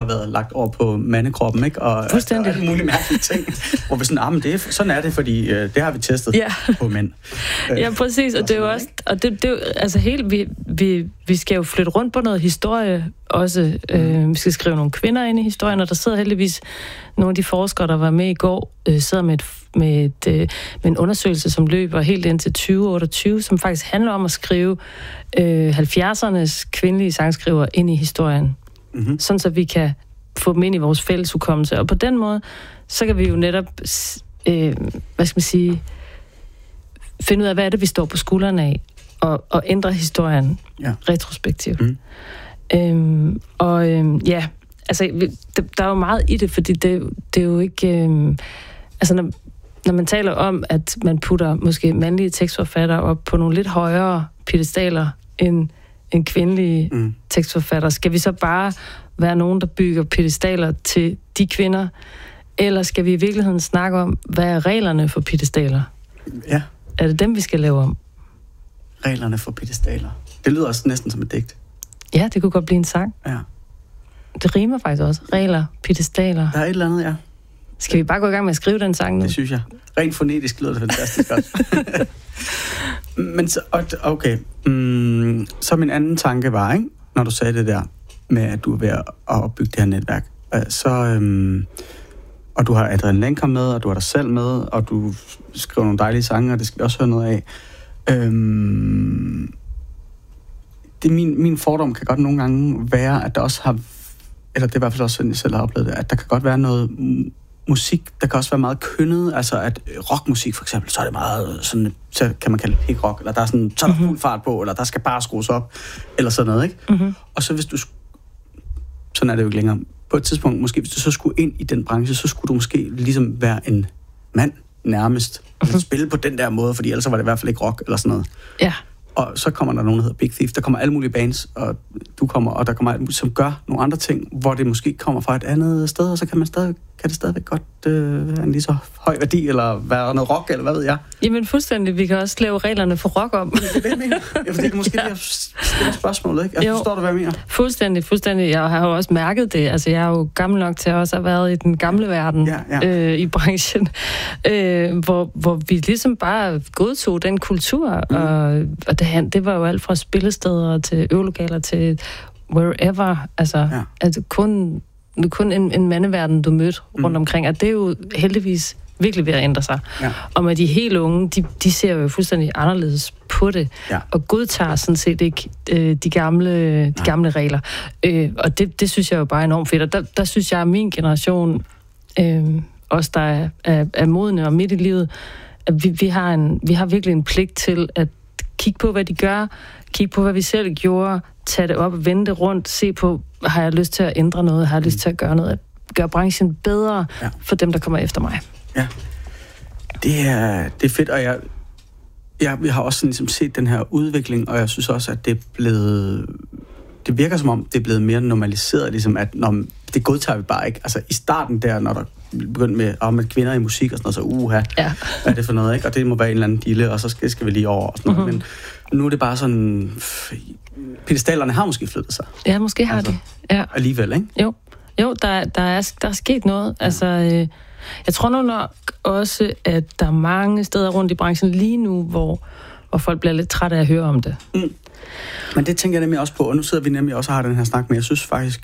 været lagt over på mandekroppen, ikke? Og alle mulige mærkelige ting, hvor vi sådan, men sådan er det, fordi det har vi testet på mænd. Ja, præcis, og det er jo også, og det altså helt, vi skal jo flytte rundt på noget historie også. Vi skal skrive nogle kvinder ind i historien, og der sidder heldigvis nogle af de forskere, der var med i går, sidder med en undersøgelse, som løber helt ind til 2028, som faktisk handler om at skrive 70'ernes kvindelige sangskrivere ind i historien. Mm-hmm. Sådan så vi kan få dem ind i vores fælles hukommelse. Og på den måde, så kan vi jo netop, finde ud af, hvad er det, vi står på skuldrene af, og ændre historien retrospektivt. Mm. Der er jo meget i det, fordi det er jo ikke... når man taler om, at man putter måske mandlige tekstforfattere op på nogle lidt højere piedestaler end kvindelige tekstforfattere, skal vi så bare være nogen, der bygger piedestaler til de kvinder, eller skal vi i virkeligheden snakke om, hvad er reglerne for piedestaler? Ja. Er det dem, vi skal lave om? Reglerne for piedestaler. Det lyder også næsten som et digt. Ja, det kunne godt blive en sang. Ja. Det rimer faktisk også. Regler, piedestaler. Der er et eller andet, ja. Skal vi bare gå i gang med at skrive den sang nu? Det synes jeg. Rent fonetisk lyder det fantastisk godt. Men så, okay. Så min anden tanke var, ikke, når du sagde det der, med at du er ved at opbygge det her netværk, og du har Adrian Lenker med, og du har dig selv med, og du skriver nogle dejlige sange, og det skal vi også høre noget af. Det min fordom kan godt nogle gange være, at der også har, eller det er i hvert fald også sådan, jeg selv har oplevet det, at der kan godt være noget musik, der kan også være meget kønnet, altså at rockmusik for eksempel, så er det meget sådan, så kan man kalde det pik rock, eller der er sådan, så er der fuld fart på, eller der skal bare skrues op, eller sådan noget, ikke? Mm-hmm. Og så hvis du, sådan er det jo ikke længere, på et tidspunkt, måske hvis du så skulle ind i den branche, så skulle du måske ligesom være en mand nærmest, og spille på den der måde, fordi ellers var det i hvert fald ikke rock, eller sådan noget. Ja. Og så kommer der nogen, der hedder Big Thief. Der kommer alle mulige bands, og du kommer, og der kommer alt muligt, som gør nogle andre ting, hvor det måske kommer fra et andet sted, og så kan det stadigvæk godt have en lige så høj værdi, eller være noget rock, eller hvad ved jeg. Jamen fuldstændig. Vi kan også lave reglerne for rock om. Det er det, jeg mener. Ja, for det er måske det, jeg stiller spørgsmålet, ikke? Altså, forstår du, hvad jeg mener? Fuldstændig. Jeg har jo også mærket det. Altså, jeg er jo gammel nok til at også have været i den gamle verden, i branchen, hvor vi ligesom bare godtog den kultur, og det var jo alt fra spillesteder til øvelokaler til wherever, altså kun en mandeverden, du mødte rundt omkring, og det er jo heldigvis virkelig ved at ændre sig. Ja. Og med de helt unge, de ser jo fuldstændig anderledes på det, og godtager sådan set ikke de gamle regler. Og det synes jeg jo bare er enormt fedt, og der synes jeg, at min generation, os der er modne og midt i livet, at vi har virkelig en pligt til at kigge på, hvad de gør, kigge på, hvad vi selv gjorde, tage det op, vende det rundt, se på, har jeg lyst til at ændre noget, har jeg lyst til at gøre noget, at gøre branchen bedre for dem, der kommer efter mig. Ja, det er fedt, og jeg har også ligesom set den her udvikling, og jeg synes også, at det virker som om, det er blevet mere normaliseret, ligesom at det godtager vi bare ikke. Altså i starten der, når der begyndte med kvinder i musik og sådan noget, så hvad er det for noget, ikke? Og det må være en eller anden dille, og så skal vi lige over og sådan noget. Men nu er det bare sådan, piedestalerne har måske flyttet sig. Ja, måske har de. Ja. Alligevel, ikke? Jo, der er sket noget. Ja. Altså, jeg tror nu nok også, at der er mange steder rundt i branchen lige nu, hvor folk bliver lidt trætte af at høre om det. Mm. Men det tænker jeg nemlig også på, og nu sidder vi nemlig også og har den her snak, men jeg synes faktisk,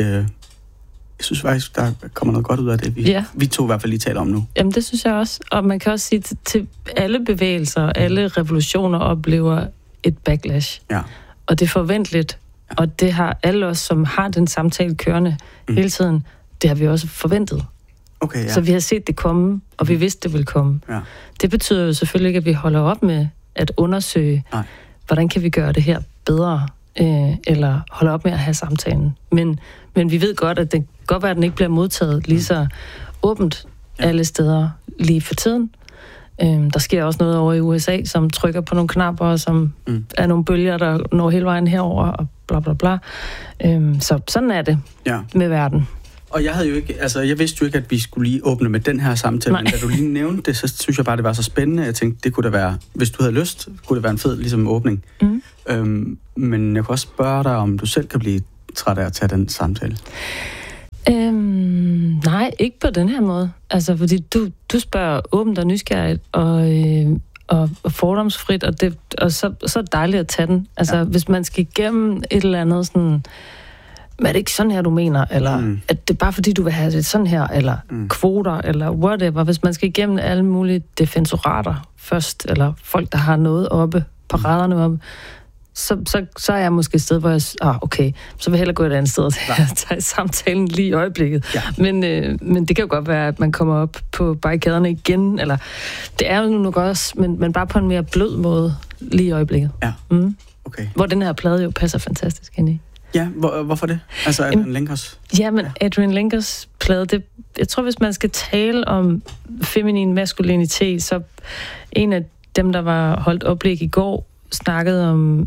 der kommer noget godt ud af det, vi to i hvert fald lige taler om nu. Jamen, det synes jeg også. Og man kan også sige, til alle bevægelser, alle revolutioner oplever et backlash. Ja. Og det er forventeligt. Ja. Og det har alle os, som har den samtale kørende hele tiden, det har vi også forventet. Okay, ja. Så vi har set det komme, og vi vidste, det ville komme. Ja. Det betyder jo selvfølgelig ikke, at vi holder op med at undersøge, hvordan kan vi gøre det her bedre, eller holde op med at have samtalen. Men vi ved godt, at det kan godt være, at den ikke bliver modtaget lige så åbent alle steder lige for tiden. Der sker også noget over i USA, som trykker på nogle knapper, og som er nogle bølger, der når hele vejen herover og bla bla bla. Så sådan er det med verden. Og jeg vidste jo ikke, at vi skulle lige åbne med den her samtale, men da du lige nævnte det, så synes jeg bare, det var så spændende. Jeg tænkte, det kunne da være, hvis du havde lyst, kunne det være en fed ligesom åbning. Men jeg kunne også spørge dig, om du selv kan blive træt af at tage den samtale. ikke på den her måde. Altså, fordi du spørger åbent og nysgerrigt, og fordomsfrit, og så er det dejligt at tage den. Altså, hvis man skal igennem et eller andet sådan, er det ikke sådan her, du mener? Eller at det er bare fordi, du vil have det sådan her, eller kvoter, eller whatever. Hvis man skal igennem alle mulige defensorater først, eller folk, der har noget oppe, paraderne oppe, så er jeg måske et sted, hvor jeg okay, så vil jeg hellere gå et andet sted og tage samtalen lige i øjeblikket. Ja. Men det kan jo godt være, at man kommer op på barrikaderne igen, eller det er jo nu nok også, men bare på en mere blød måde lige i øjeblikket. Ja, okay. Hvor den her plade jo passer fantastisk ind i. Ja, hvorfor det? Altså Adrian Lenkers? Ja, men Adrian Lenkers plade, jeg tror, hvis man skal tale om feminin maskulinitet, så en af dem, der var holdt oplæg i går, snakkede om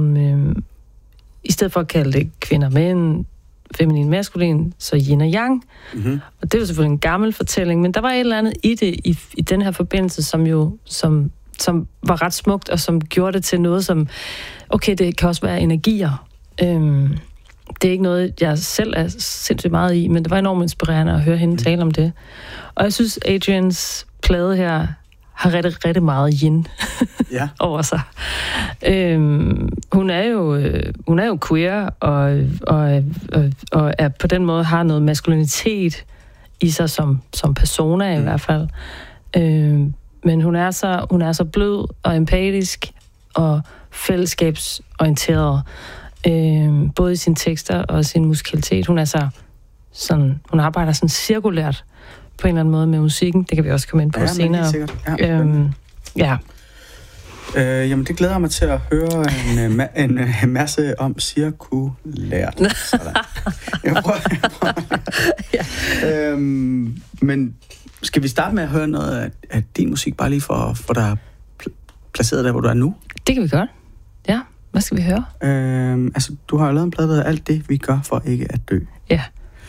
i stedet for at kalde det kvinder mænd, feminin maskulin, så yin og yang. Mm-hmm. Og det var selvfølgelig en gammel fortælling, men der var et eller andet i det, i den her forbindelse, som var ret smukt, og som gjorde det til noget, som, okay, det kan også være energier. Det er ikke noget, jeg selv er sindssygt meget i, men det var enormt inspirerende at høre hende tale om det. Og jeg synes, Adrians plade her har rigtig, rigtig meget yin over sig. Hun er jo queer, og er på den måde har noget maskulinitet i sig som persona i hvert fald. Men hun er så blød og empatisk og fællesskabsorienteret, både i sine tekster og sin musikalitet. Hun arbejder sådan cirkulært på en eller anden måde med musikken. Det kan vi også komme ind på senere. Jamen, det glæder mig til at høre en masse om cirkulært. Jeg prøver. Men skal vi starte med at høre noget af din musik, bare lige for at få dig placeret der, hvor du er nu? Det kan vi godt. Ja, hvad skal vi høre? Altså, du har jo lavet en plade, der hedder Alt det, vi gør for ikke at dø. Ja.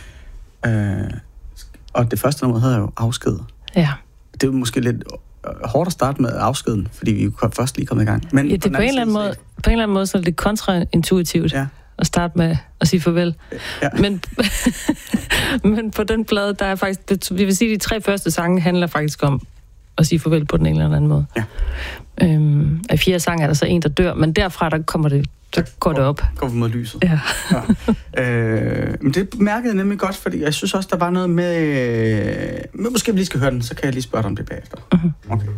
Og det første nummer hedder jo Afsked. Ja. Det er jo måske lidt hårdt at starte med afskeden, fordi vi jo først lige kommet i gang. Men det er på en eller anden måde så er det kontraintuitivt at starte med at sige farvel. Ja. Men på den plade, der er faktisk, vi vil sige, de 3 første sange handler faktisk om at sige farvel på den ene eller anden måde. Ja. Af 4 sange er der så en, der dør, men derfra går det op. Går vi mod lyset. Ja. Men det mærkede jeg nemlig godt, fordi jeg synes også, der var noget med... Men måske vi lige skal høre den, så kan jeg lige spørge dig om det bagefter. Okay.